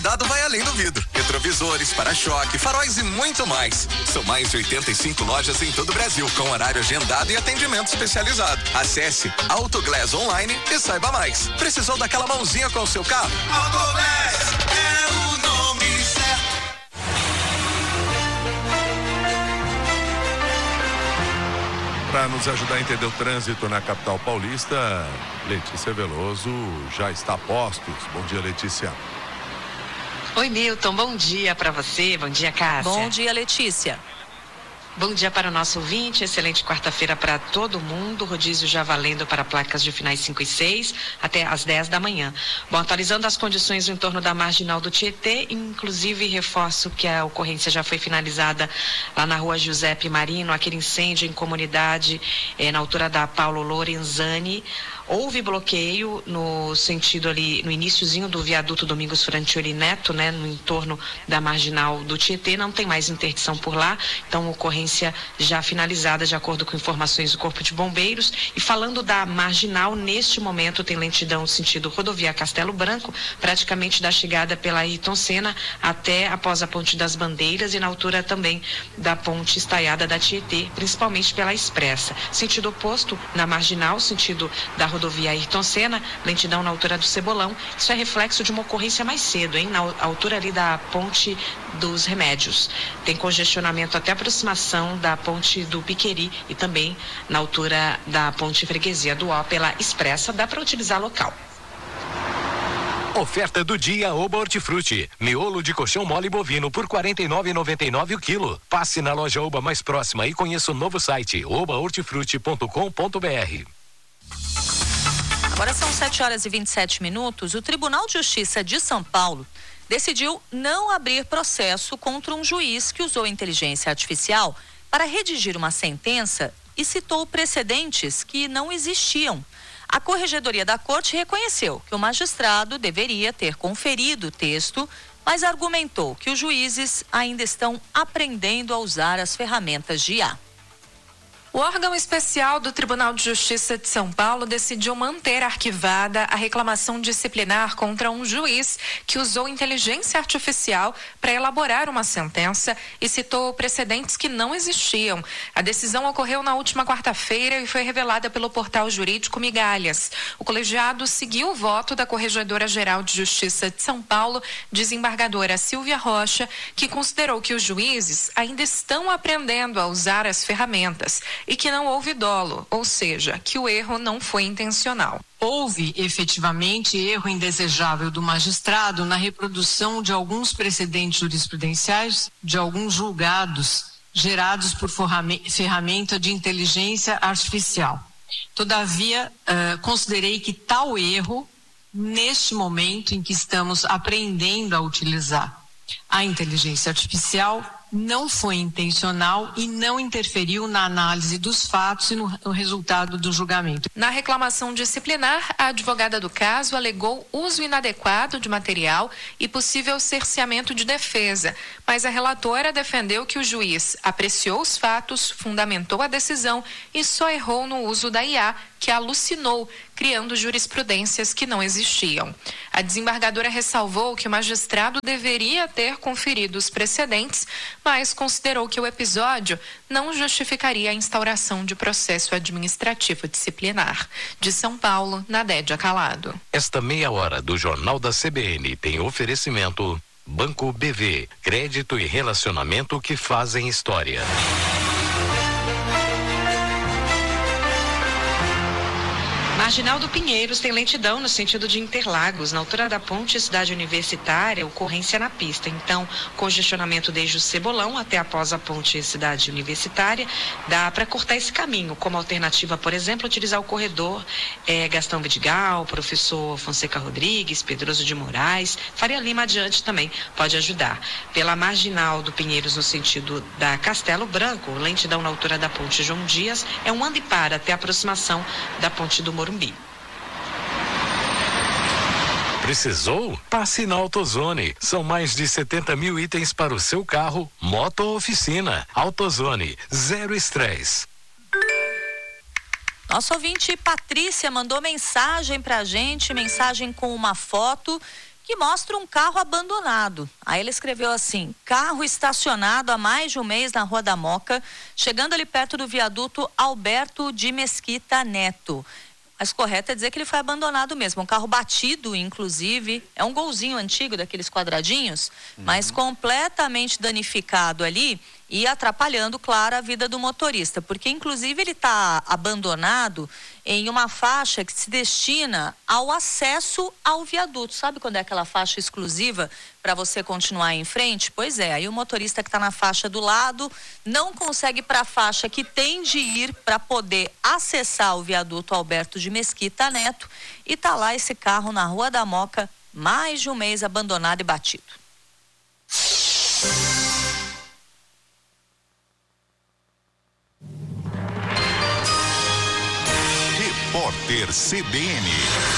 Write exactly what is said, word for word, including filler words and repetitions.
Dado vai além do vidro. Retrovisores, para-choque, faróis e muito mais. São mais de oitenta e cinco lojas em todo o Brasil, com horário agendado e atendimento especializado. Acesse Autoglass Online e saiba mais. Precisou daquela mãozinha com o seu carro? Autoglass é o nome certo. Para nos ajudar a entender o trânsito na capital paulista, Letícia Veloso já está a postos. Bom dia, Letícia. Oi, Milton, bom dia para você, bom dia, Cássia. Bom dia, Letícia. Bom dia para o nosso ouvinte, excelente quarta-feira para todo mundo, rodízio já valendo para placas de finais cinco e seis até às dez da manhã. Bom, atualizando as condições em torno da marginal do Tietê, inclusive reforço que a ocorrência já foi finalizada lá na rua Giuseppe Marino, aquele incêndio em comunidade eh, na altura da Paulo Lorenzani. Houve bloqueio no sentido ali, no iniciozinho do viaduto Domingos Frantioli Neto, né, no entorno da marginal do Tietê, não tem mais interdição por lá, então ocorrência já finalizada de acordo com informações do Corpo de Bombeiros. E falando da marginal, neste momento tem lentidão no sentido rodovia Castelo Branco, praticamente da chegada pela Ayrton Senna até após a Ponte das Bandeiras e na altura também da Ponte Estaiada da Tietê, principalmente pela Expressa. Sentido oposto, na marginal, sentido da rodovia Ayrton Senna, lentidão na altura do Cebolão. Isso é reflexo de uma ocorrência mais cedo, hein? Na altura ali da Ponte dos Remédios. Tem congestionamento até a aproximação da Ponte do Piqueri e também na altura da Ponte Freguesia do Ó pela Expressa. Dá para utilizar local. Oferta do dia Oba Hortifruti. Miolo de colchão mole bovino por quarenta e nove reais e noventa e nove centavos o quilo. Passe na loja Oba mais próxima e conheça o novo site oba hortifruti ponto com ponto br. Agora são sete horas e vinte e sete minutos. O Tribunal de Justiça de São Paulo decidiu não abrir processo contra um juiz que usou inteligência artificial para redigir uma sentença e citou precedentes que não existiam. A Corregedoria da Corte reconheceu que o magistrado deveria ter conferido o texto, mas argumentou que os juízes ainda estão aprendendo a usar as ferramentas de I A. O órgão especial do Tribunal de Justiça de São Paulo decidiu manter arquivada a reclamação disciplinar contra um juiz que usou inteligência artificial para elaborar uma sentença e citou precedentes que não existiam. A decisão ocorreu na última quarta-feira e foi revelada pelo portal jurídico Migalhas. O colegiado seguiu o voto da Corregedora-Geral de Justiça de São Paulo, desembargadora Silvia Rocha, que considerou que os juízes ainda estão aprendendo a usar as ferramentas e que não houve dolo, ou seja, que o erro não foi intencional. Houve efetivamente erro indesejável do magistrado na reprodução de alguns precedentes jurisprudenciais, de alguns julgados gerados por ferramenta de inteligência artificial. Todavia, uh, considerei que tal erro, neste momento em que estamos aprendendo a utilizar a inteligência artificial, não foi intencional e não interferiu na análise dos fatos e no, no resultado do julgamento. Na reclamação disciplinar, a advogada do caso alegou uso inadequado de material e possível cerceamento de defesa, mas a relatora defendeu que o juiz apreciou os fatos, fundamentou a decisão e só errou no uso da I A, que alucinou, criando jurisprudências que não existiam. A desembargadora ressalvou que o magistrado deveria ter conferido os precedentes, mas considerou que o episódio não justificaria a instauração de processo administrativo disciplinar. De São Paulo, Nadédia Calado. Esta meia hora do Jornal da C B N tem oferecimento Banco B V, crédito e relacionamento que fazem história. Marginal do Pinheiros tem lentidão no sentido de Interlagos, na altura da Ponte Cidade Universitária, ocorrência na pista. Então, congestionamento desde o Cebolão até após a Ponte Cidade Universitária. Dá para cortar esse caminho. Como alternativa, por exemplo, utilizar o corredor é, Gastão Vidigal, Professor Fonseca Rodrigues, Pedroso de Moraes, Faria Lima adiante também pode ajudar. Pela Marginal do Pinheiros no sentido da Castelo Branco, lentidão na altura da Ponte João Dias, é um anda e para até a aproximação da Ponte do Morumbi. Precisou? Passe na AutoZone. São mais de setenta mil itens para o seu carro, moto ou oficina. AutoZone, zero estresse. Nosso ouvinte Patrícia mandou mensagem pra gente, mensagem com uma foto e mostra um carro abandonado. Aí ele escreveu assim: carro estacionado há mais de um mês na Rua da Moca, chegando ali perto do viaduto Alberto de Mesquita Neto. Mas correto é dizer que ele foi abandonado mesmo. Um carro batido, inclusive, é um golzinho antigo daqueles quadradinhos, uhum. mas completamente danificado ali e atrapalhando, claro, a vida do motorista. Porque, inclusive, ele está abandonado em uma faixa que se destina ao acesso ao viaduto. Sabe quando é aquela faixa exclusiva para você continuar em frente? Pois é, aí o motorista que está na faixa do lado não consegue ir para a faixa que tem de ir para poder acessar o viaduto Alberto de Mesquita Neto, e tá lá esse carro na Rua da Moca, mais de um mês abandonado e batido. Repórter C B N.